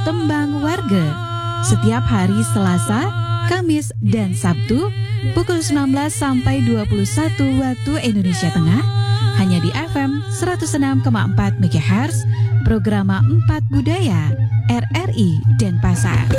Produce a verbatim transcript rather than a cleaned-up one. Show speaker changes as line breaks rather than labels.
Tembang Warga setiap hari Selasa, Kamis, dan Sabtu pukul sembilan belas sampai dua puluh satu waktu Indonesia Tengah hanya di F M seratus enam koma empat MHz Programa empat Budaya R R I Denpasar.